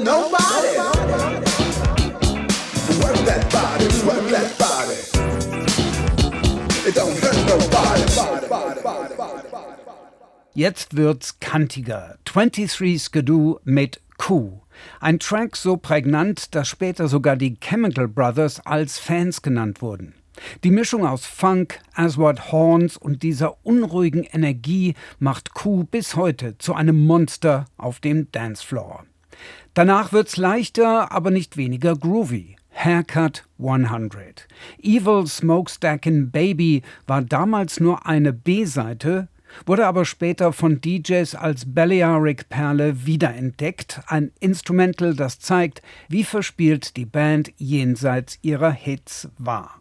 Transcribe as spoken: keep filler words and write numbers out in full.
nobody. Work that body, work that body. It don't hurt nobody. Jetzt wird's kantiger. twenty-three Skidoo mit Q. Ein Track so prägnant, dass später sogar die Chemical Brothers als Fans genannt wurden. Die Mischung aus Funk, Aswad Horns und dieser unruhigen Energie macht Q bis heute zu einem Monster auf dem Dancefloor. Danach wird's leichter, aber nicht weniger groovy. Haircut hundert. Evil Smokestackin' Baby war damals nur eine B-Seite, wurde aber später von D Js als Balearic-Perle wiederentdeckt. Ein Instrumental, das zeigt, wie verspielt die Band jenseits ihrer Hits war.